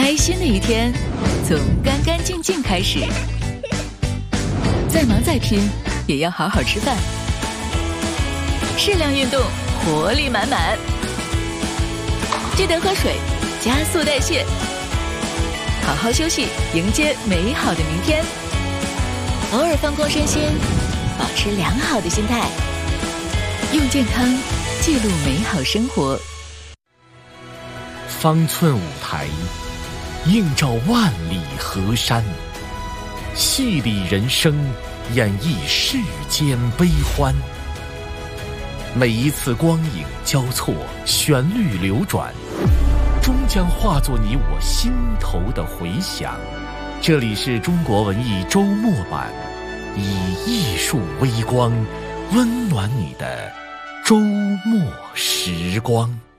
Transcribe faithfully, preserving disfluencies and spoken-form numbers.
开心的一天从干干净净开始，再忙再拼也要好好吃饭，适量运动，活力满满，记得喝水，加速代谢，好好休息，迎接美好的明天。偶尔放空身心，保持良好的心态，用健康记录美好生活。 方寸舞台映照万里河山，戏里人生，演绎世间悲欢。每一次光影交错，旋律流转，终将化作你我心头的回响。这里是中国文艺周末版，以艺术微光温暖你的周末时光。